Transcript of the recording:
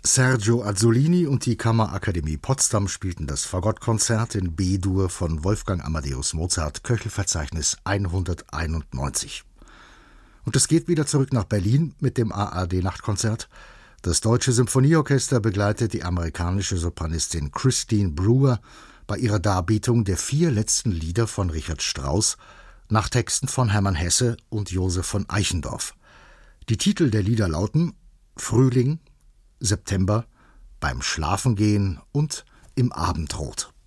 Sergio Azzolini und die Kammerakademie Potsdam spielten das Fagottkonzert in B-Dur von Wolfgang Amadeus Mozart, Köchelverzeichnis 191. Und es geht wieder zurück nach Berlin mit dem ARD-Nachtkonzert. Das Deutsche Symphonieorchester begleitet die amerikanische Sopranistin Christine Brewer bei ihrer Darbietung der 4 letzten Lieder von Richard Strauss nach Texten von Hermann Hesse und Josef von Eichendorff. Die Titel der Lieder lauten Frühling, September, Beim Schlafengehen und Im Abendrot.